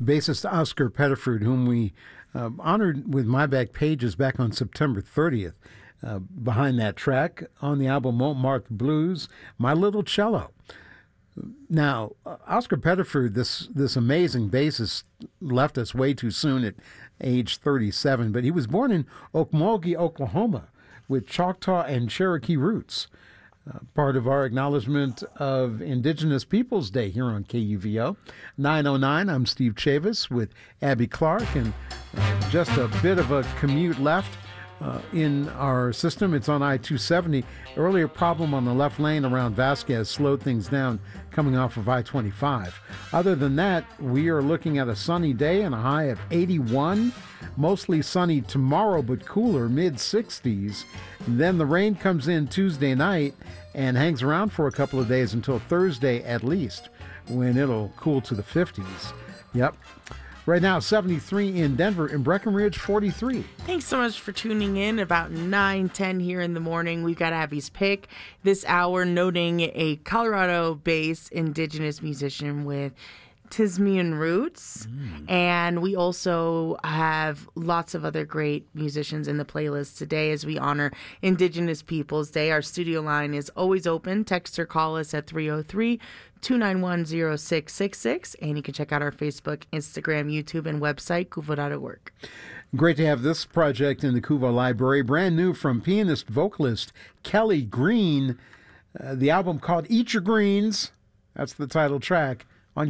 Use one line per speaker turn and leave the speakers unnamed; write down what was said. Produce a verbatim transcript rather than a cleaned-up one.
bassist Oscar Pettiford, whom we uh, honored with My Back Pages back on September thirtieth. Uh, behind that track on the album Montmartre Blues, My Little Cello. Now, uh, Oscar Pettiford, this this amazing bassist, left us way too soon at age thirty-seven, but he was born in Okmulgee, Oklahoma, with Choctaw and Cherokee roots. Uh, part of our acknowledgement of Indigenous Peoples Day here on K U V O. nine oh nine, I'm Steve Chavis with Abby Clark, and uh, just a bit of a commute left uh, in our system. It's on I two seventy. Earlier problem on the left lane around Vasquez slowed things down coming off of I twenty-five. Other than that, we are looking at a sunny day and a high of eighty-one. Mostly sunny tomorrow, but cooler, mid sixties. Then the rain comes in Tuesday night and hangs around for a couple of days until Thursday at least, when it'll cool to the fifties. Yep. Right now, seventy-three in Denver. In Breckenridge, forty-three.
Thanks so much for tuning in. About nine ten here in the morning, we've got Abby's Pick this hour, noting a Colorado-based Indigenous musician with Tismian roots. Mm. And we also have lots of other great musicians in the playlist today as we honor Indigenous Peoples Day. Our studio line is always open. Text or call us at three oh three, two nine one, oh six six six. And you can check out our Facebook, Instagram, YouTube, and website, kuvo dot org.
Great to have this project in the Kuvo Library. Brand new from pianist-vocalist Kelly Green. Uh, the album called Eat Your Greens. That's the title track.